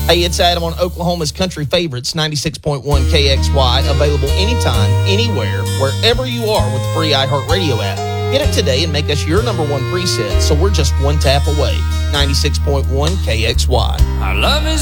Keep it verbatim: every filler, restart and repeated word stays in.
Hey, it's Adam on Oklahoma's Country Favorites, ninety-six point one K X Y, available anytime, anywhere, wherever you are with the free iHeartRadio app. Get it today and make us your number one preset, so we're just one tap away. ninety-six point one K X Y. Our love is